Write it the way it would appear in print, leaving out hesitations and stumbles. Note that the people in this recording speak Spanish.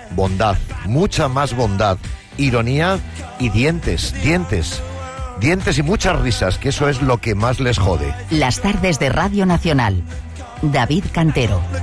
bondad, mucha más bondad, ironía y dientes y muchas risas, que eso es lo que más les jode. Las tardes de Radio Nacional. David Cantero.